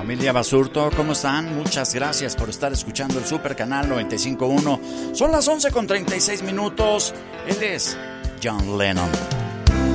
Familia Basurto, ¿cómo están? Muchas gracias por estar escuchando el Super Canal 95.1. Son las 11:36. Él es John Lennon.